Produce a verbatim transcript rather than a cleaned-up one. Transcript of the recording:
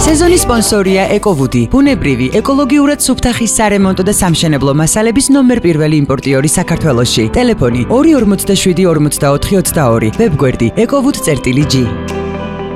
სეზონის სპონსორია ეკოვუდი, ბუნებრივი, ეკოლოგიურად სუფთა ხის სარემონტო და სამშენებლო მასალების ნომერ პირველი იმპორტიორი საქართველოში. ტელეფონი ორი ორმოცდაშვიდი ორმოცდაოთხი ოცდაორი, ვებგვერდი ეკოვუდი წერტილი ჯი.